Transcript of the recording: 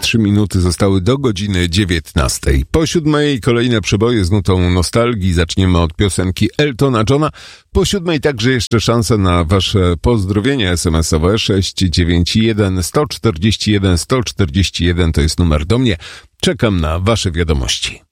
3 minuty zostały do godziny 19. Po 7 kolejne przeboje z nutą nostalgii. Zaczniemy od piosenki Eltona Johna. Po 7 także jeszcze szansa na wasze pozdrowienia SMS-owe 691 141 141 to jest numer do mnie. Czekam na wasze wiadomości.